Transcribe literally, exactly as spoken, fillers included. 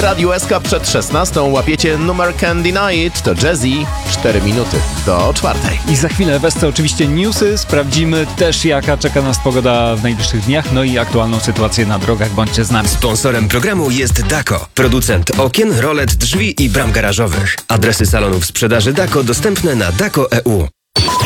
Radiu S K przed szesnastą łapiecie numer Can't Deny It, to Jazzy, cztery minuty do czwartej. I za chwilę wesprze oczywiście newsy, sprawdzimy też jaka czeka nas pogoda w najbliższych dniach, no i aktualną sytuację na drogach, bądźcie z nami. Sponsorem programu jest Dako, producent okien, rolet, drzwi i bram garażowych. Adresy salonów sprzedaży Dako dostępne na dako kropka e u.